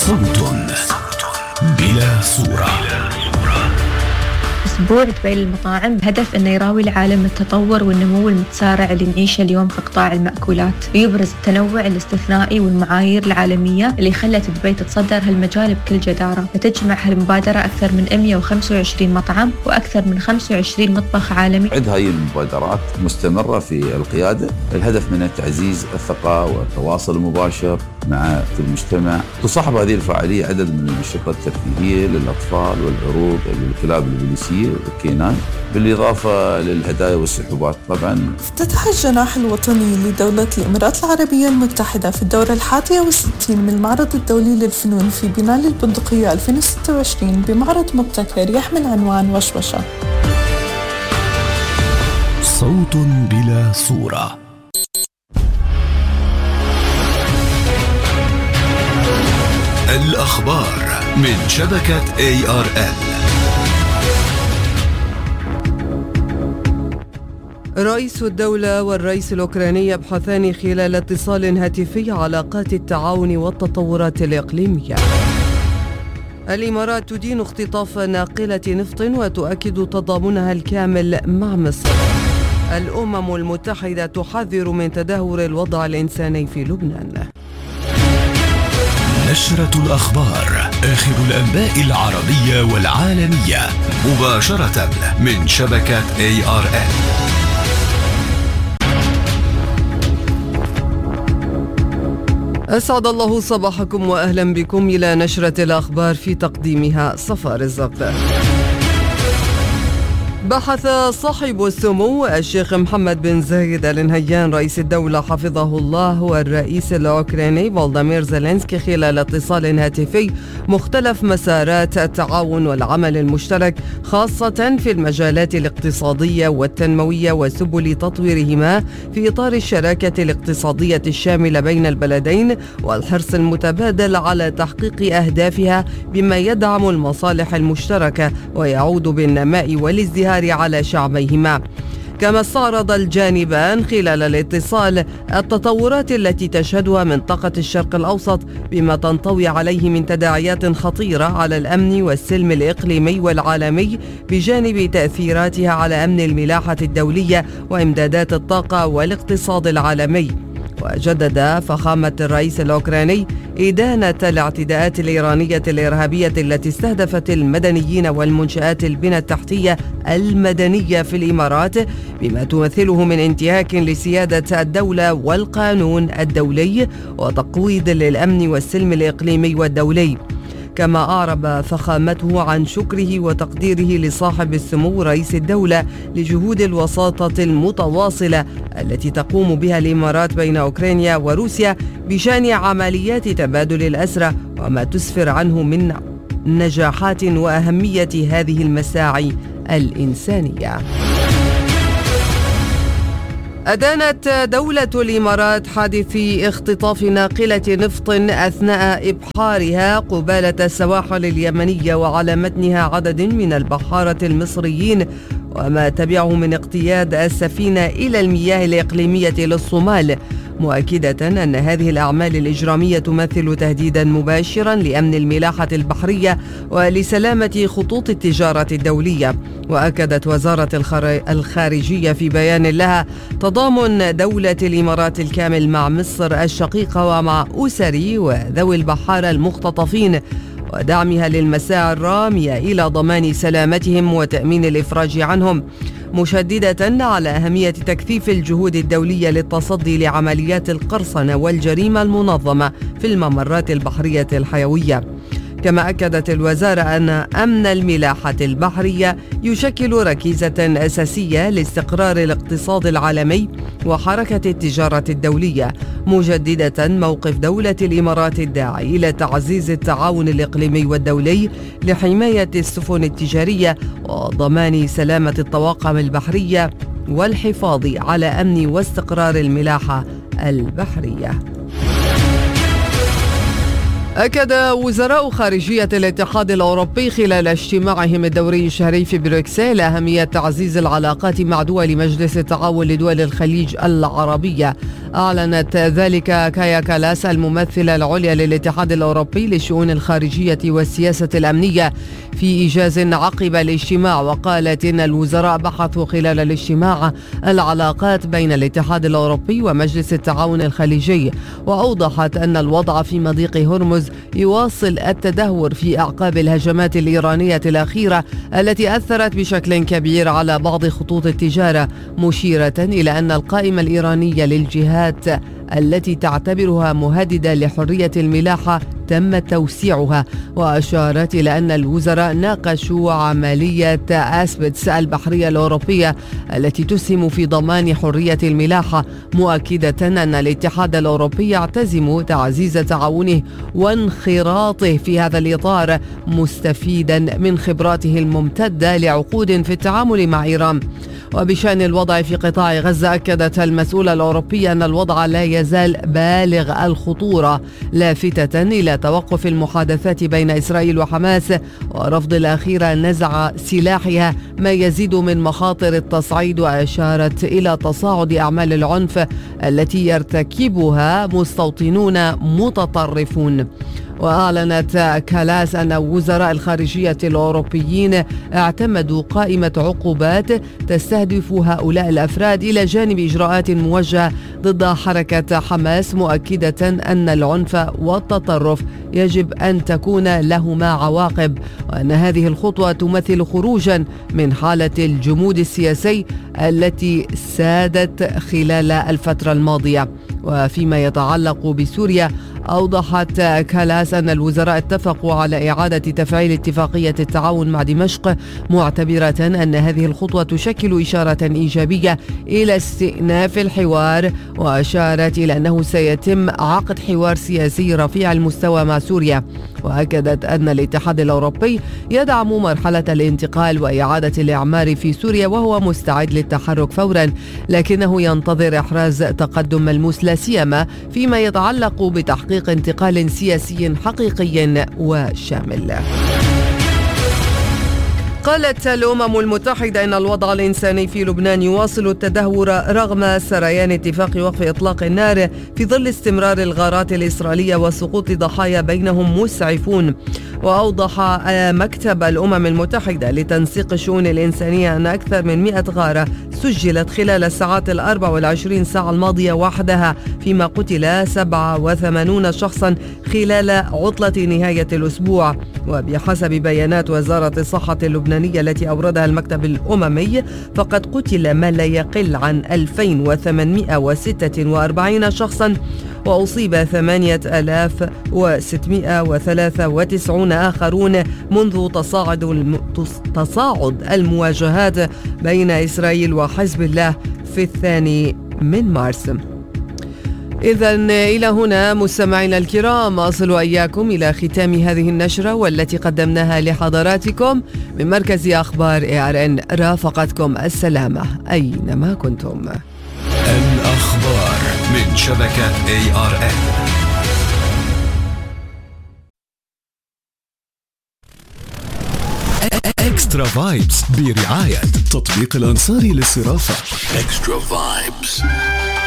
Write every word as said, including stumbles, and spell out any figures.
صوت بلا صورة. أسبوع دبي للمطاعم هدف أنه يراوي العالم التطور والنمو المتسارع اللي نعيشه اليوم في قطاع المأكولات، ويبرز التنوع الاستثنائي والمعايير العالمية اللي خلت دبي تتصدر هالمجال بكل جدارة. فتجمع هالمبادرة أكثر من مئة وخمسة وعشرين مطعم وأكثر من خمسة وعشرين مطبخ عالمي. عد هاي المبادرات مستمرة في القيادة، الهدف منها تعزيز الثقة والتواصل المباشر مع المجتمع. تصاحب هذه الفعالية عدد من الأنشطة الترفيهية للأطفال والعروض للكلاب البوليسية والكينان، بالإضافة للهدايا والسحوبات. طبعا افتتح الجناح الوطني لدولة الإمارات العربية المتحدة في الدورة الحادية والستين من المعرض الدولي للفنون في بناء البندقية ألفين وستة وعشرين بمعرض مبتكر يحمل عنوان وشوشة. صوت بلا صورة. الأخبار من شبكة إيه آر إل. رئيس الدولة والرئيس الأوكراني يبحثان خلال اتصال هاتفي علاقات التعاون والتطورات الإقليمية. الإمارات تدين اختطاف ناقلة نفط وتؤكد تضامنها الكامل مع مصر. الأمم المتحدة تحذر من تدهور الوضع الإنساني في لبنان. نشرة الأخبار، آخر الأنباء العربية والعالمية مباشرة من شبكة إيه آر إل. أسعد الله صباحكم وأهلا بكم إلى نشرة الأخبار في تقديمها صفاء رزق. بحث صاحب السمو الشيخ محمد بن زايد آل نهيان رئيس الدولة حفظه الله والرئيس الأوكراني فولوديمير زيلينسكي خلال اتصال هاتفي مختلف مسارات التعاون والعمل المشترك، خاصة في المجالات الاقتصادية والتنموية وسبل تطويرهما في إطار الشراكة الاقتصادية الشاملة بين البلدين والحرص المتبادل على تحقيق أهدافها بما يدعم المصالح المشتركة ويعود بالنماء والازدهار على شعبيهما. كما استعرض الجانبان خلال الاتصال التطورات التي تشهدها منطقة الشرق الأوسط بما تنطوي عليه من تداعيات خطيرة على الأمن والسلم الإقليمي والعالمي، بجانب تأثيراتها على أمن الملاحة الدولية وإمدادات الطاقة والاقتصاد العالمي. وجدد فخامة الرئيس الأوكراني إدانة الاعتداءات الإيرانية الإرهابية التي استهدفت المدنيين والمنشآت البنى التحتية المدنية في الإمارات بما تمثله من انتهاك لسيادة الدولة والقانون الدولي وتقويض للأمن والسلم الإقليمي والدولي. كما أعرب فخامته عن شكره وتقديره لصاحب السمو رئيس الدولة لجهود الوساطة المتواصلة التي تقوم بها الإمارات بين أوكرانيا وروسيا بشأن عمليات تبادل الأسرى وما تسفر عنه من نجاحات وأهمية هذه المساعي الإنسانية. أدانت دولة الإمارات حادث اختطاف ناقلة نفط أثناء إبحارها قبالة السواحل اليمنية وعلى متنها عدد من البحارة المصريين وما تبعه من اقتياد السفينة إلى المياه الإقليمية للصومال، مؤكدة أن هذه الأعمال الإجرامية تمثل تهديدا مباشرا لأمن الملاحة البحرية ولسلامة خطوط التجارة الدولية. وأكدت وزارة الخارجية في بيان لها تضامن دولة الإمارات الكامل مع مصر الشقيقة ومع أسر وذوي البحارة المختطفين ودعمها للمساعي الرامية إلى ضمان سلامتهم وتأمين الإفراج عنهم، مشددة على أهمية تكثيف الجهود الدولية للتصدي لعمليات القرصنة والجريمة المنظمة في الممرات البحرية الحيوية. كما أكدت الوزارة أن أمن الملاحة البحرية يشكل ركيزة أساسية لاستقرار الاقتصاد العالمي وحركة التجارة الدولية، مجددة موقف دولة الإمارات الداعي إلى تعزيز التعاون الإقليمي والدولي لحماية السفن التجارية وضمان سلامة الطواقم البحرية والحفاظ على أمن واستقرار الملاحة البحرية. أكد وزراء خارجية الاتحاد الأوروبي خلال اجتماعهم الدوري الشهري في بروكسل أهمية تعزيز العلاقات مع دول مجلس التعاون لدول الخليج العربية. أعلنت ذلك كايا كالاس الممثلة العليا للاتحاد الأوروبي للشؤون الخارجية والسياسة الأمنية في إيجاز عقب الاجتماع، وقالت إن الوزراء بحثوا خلال الاجتماع العلاقات بين الاتحاد الأوروبي ومجلس التعاون الخليجي، وأوضحت أن الوضع في مضيق هرمز يواصل التدهور في أعقاب الهجمات الإيرانية الأخيرة التي أثرت بشكل كبير على بعض خطوط التجارة، مشيرة إلى أن القائمة الإيرانية للجهات التي تعتبرها مهددة لحرية الملاحة تم توسيعها. وأشارت إلى أن الوزراء ناقشوا عملية أسبتس البحرية الأوروبية التي تسهم في ضمان حرية الملاحة، مؤكدة أن الاتحاد الأوروبي يعتزم تعزيز تعاونه وانخراطه في هذا الإطار، مستفيدا من خبراته الممتدة لعقود في التعامل مع إيران. وبشأن الوضع في قطاع غزة، أكدت المسؤولة الأوروبية أن الوضع لا يزال بالغ الخطورة، لافتة إلى توقف المحادثات بين إسرائيل وحماس ورفض الأخيرة نزع سلاحها ما يزيد من مخاطر التصعيد. وأشارت إلى تصاعد أعمال العنف التي يرتكبها مستوطنون متطرفون. وأعلنت كالاس أن وزراء الخارجية الأوروبيين اعتمدوا قائمة عقوبات تستهدف هؤلاء الأفراد إلى جانب إجراءات موجهة ضد حركة حماس، مؤكدة أن العنف والتطرف يجب أن تكون لهما عواقب، وأن هذه الخطوة تمثل خروجا من حالة الجمود السياسي التي سادت خلال الفترة الماضية. وفيما يتعلق بسوريا، أوضحت كالاس أن الوزراء اتفقوا على إعادة تفعيل اتفاقية التعاون مع دمشق، معتبرة أن هذه الخطوة تشكل إشارة إيجابية إلى استئناف الحوار. وأشارت إلى أنه سيتم عقد حوار سياسي رفيع المستوى مع سوريا. وأكدت أن الاتحاد الأوروبي يدعم مرحلة الانتقال وإعادة الإعمار في سوريا، وهو مستعد للتحرك فورا، لكنه ينتظر إحراز تقدم ملموس لا سيما فيما يتعلق بتحقيق انتقال سياسي حقيقي وشامل. قالت الأمم المتحدة إن الوضع الإنساني في لبنان يواصل التدهور رغم سريان اتفاق وقف إطلاق النار في ظل استمرار الغارات الإسرائيلية وسقوط ضحايا بينهم مسعفون. وأوضح مكتب الأمم المتحدة لتنسيق الشؤون الإنسانية أن أكثر من مئة غارة سجلت خلال الساعات الأربع والعشرين ساعة الماضية وحدها، فيما قتل سبعة وثمانين شخصا خلال عطلة نهاية الأسبوع. وبحسب بيانات وزارة الصحة اللبنانية التي أوردها المكتب الأممي، فقد قتل ما لا يقل عن ألفين وثمانمئة وستة وأربعين شخصا، وأصيب ثمانية آلاف وستمئة وثلاثة وتسعين آخرون منذ تصاعد الم... تصاعد المواجهات بين إسرائيل وحزب الله في الثاني من مارس. إذن إلى هنا مستمعينا الكرام أصل إياكم إلى ختام هذه النشرة والتي قدمناها لحضراتكم من مركز أخبار إيه آر إن. رافقتكم السلامة أينما كنتم. الأخبار من شبكة إيه آر إن. اكسترا فايبس برعاية تطبيق الأنصاري للصرافة. اكسترا فايبس.